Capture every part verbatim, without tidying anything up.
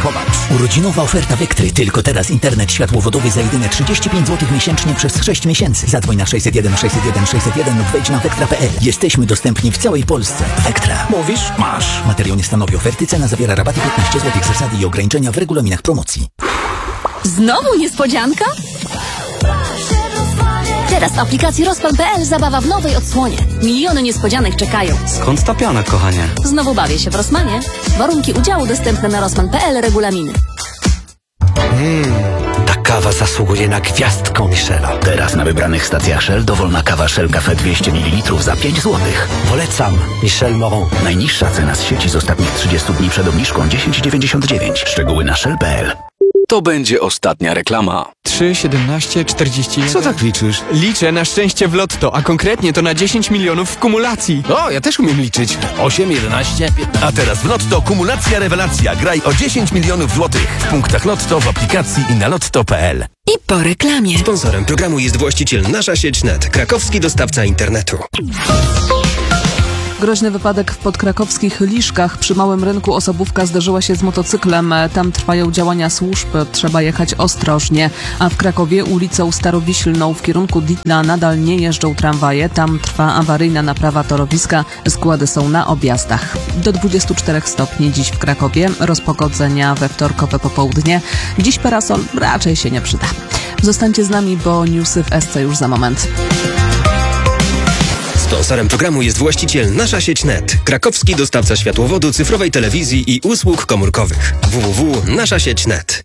Popatrz. Urodzinowa oferta Vectry. Tylko teraz internet światłowodowy za jedyne trzydzieści pięć złotych miesięcznie przez sześć miesięcy. Zadzwoń na sześćset jeden sześćset jeden sześćset jeden lub wejdź na vectra kropka p l. Jesteśmy dostępni w całej Polsce. Vectra. Mówisz? Masz. Materiał nie stanowi oferty. Cena zawiera rabaty piętnaście złotych. Zasady i ograniczenia w regulaminach promocji. Znowu niespodzianka? Teraz w aplikacji rozpal kropka p l zabawa w nowej odsłonie. Miliony niespodzianek czekają. Skąd ta piana, kochanie? Znowu bawię się w Rossmanie. Warunki udziału dostępne na rossmann kropka p l, regulaminy. Mmm, ta kawa zasługuje na gwiazdkę Michela. Teraz na wybranych stacjach Shell dowolna kawa Shell Cafe dwieście mililitrów za pięć złotych. Polecam Michel Moron. Najniższa cena z sieci z ostatnich trzydziestu dni przed obniżką dziesięć dziewięćdziesiąt dziewięć. Szczegóły na shell kropka p l. To będzie ostatnia reklama. trzy, siedemnaście, czterdzieści jeden. Co tak liczysz? Liczę na szczęście w lotto, a konkretnie to na dziesięć milionów w kumulacji. O, ja też umiem liczyć. osiem, jedenaście, piętnaście. A teraz w Lotto kumulacja rewelacja. Graj o dziesięć milionów złotych. W punktach Lotto, w aplikacji i na lotto kropka p l. I po reklamie. Sponsorem programu jest właściciel Nasza Sieć Net, krakowski dostawca internetu. Groźny wypadek w podkrakowskich Liszkach. Przy Małym Rynku osobówka zderzyła się z motocyklem. Tam trwają działania służb. Trzeba jechać ostrożnie. A w Krakowie ulicą Starowiślną w kierunku Ditla nadal nie jeżdżą tramwaje. Tam trwa awaryjna naprawa torowiska. Składy są na objazdach. Do dwudziestu czterech stopni dziś w Krakowie. Rozpogodzenia we wtorkowe popołudnie. Dziś parasol raczej się nie przyda. Zostańcie z nami, bo newsy w S C już za moment. Sponsorem programu jest właściciel Nasza Sieć Net, krakowski dostawca światłowodu, cyfrowej telewizji i usług komórkowych. w w w kropka nasza sieć kropka net.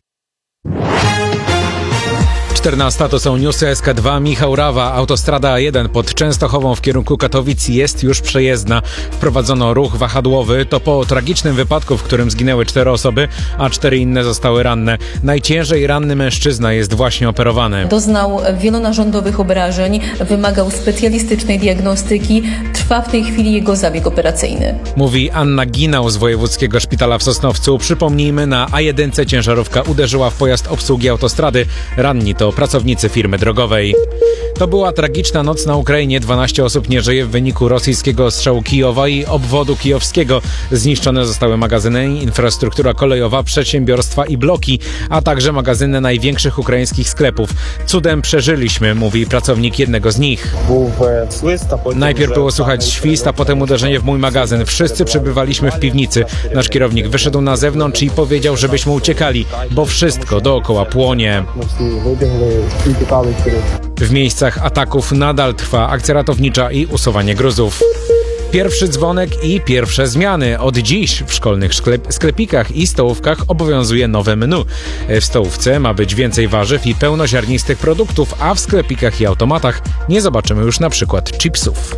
czternasta to są newsy S K dwa. Michał Rawa. Autostrada A jeden pod Częstochową w kierunku Katowic jest już przejezdna. Wprowadzono ruch wahadłowy. To po tragicznym wypadku, w którym zginęły cztery osoby, a cztery inne zostały ranne. Najciężej ranny mężczyzna jest właśnie operowany. Doznał wielonarządowych obrażeń, wymagał specjalistycznej diagnostyki. Trwa w tej chwili jego zabieg operacyjny. Mówi Anna Ginał z Wojewódzkiego Szpitala w Sosnowcu. Przypomnijmy, na A jeden ciężarówka uderzyła w pojazd obsługi autostrady. Ranni to pracownicy firmy drogowej. To była tragiczna noc na Ukrainie. dwanaście osób nie żyje w wyniku rosyjskiego ostrzału Kijowa i obwodu kijowskiego. Zniszczone zostały magazyny, infrastruktura kolejowa, przedsiębiorstwa i bloki, a także magazyny największych ukraińskich sklepów. Cudem przeżyliśmy, mówi pracownik jednego z nich. Najpierw było słychać świst, a potem uderzenie w mój magazyn. Wszyscy przebywaliśmy w piwnicy. Nasz kierownik wyszedł na zewnątrz i powiedział, żebyśmy uciekali, bo wszystko dookoła płonie. W miejscach ataków nadal trwa akcja ratownicza i usuwanie gruzów. Pierwszy dzwonek i pierwsze zmiany. Od dziś w szkolnych sklep- sklepikach i stołówkach obowiązuje nowe menu. W stołówce ma być więcej warzyw i pełnoziarnistych produktów, a w sklepikach i automatach nie zobaczymy już na przykład chipsów.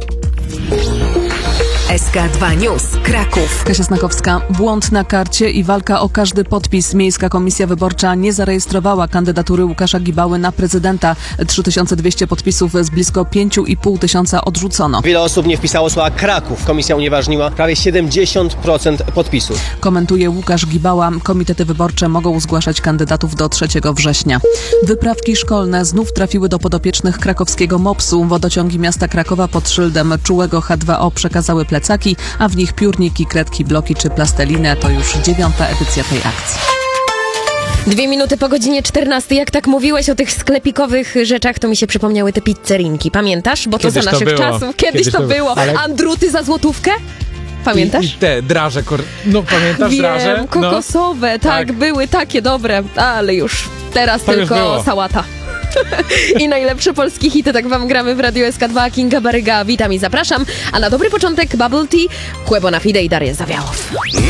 S K dwa News, Kraków. Kasia Snakowska. Błąd na karcie i walka o każdy podpis. Miejska Komisja Wyborcza nie zarejestrowała kandydatury Łukasza Gibały na prezydenta. trzy tysiące dwieście podpisów z blisko pięć i pół tysiąca odrzucono. Wiele osób nie wpisało słowa Kraków. Komisja unieważniła prawie siedemdziesiąt procent podpisów. Komentuje Łukasz Gibała. Komitety wyborcze mogą zgłaszać kandydatów do trzeciego września. Wyprawki szkolne znów trafiły do podopiecznych krakowskiego mopsu. Wodociągi miasta Krakowa pod szyldem czułego H dwa O przekazały plecaki, a w nich piórniki, kredki, bloki czy plastelinę. To już dziewiąta edycja tej akcji. Dwie minuty po godzinie czternastej. Jak tak mówiłeś o tych sklepikowych rzeczach, to mi się przypomniały te pizzerinki. Pamiętasz? Bo to Kiedyś za to naszych było. czasów. Kiedyś, Kiedyś to, to było. ale- Andruty za złotówkę? Pamiętasz? I, i te draże, kor... no pamiętasz Wiem, draże? No. kokosowe, tak, Tak. były takie dobre, ale już teraz To już tylko było. sałata. I najlepsze polskie hity, tak wam gramy w Radio S K dwa. Kinga Baryga, witam i zapraszam. A na dobry początek Bubble Tea, Kłebo na Fide i Daria Zawiałow.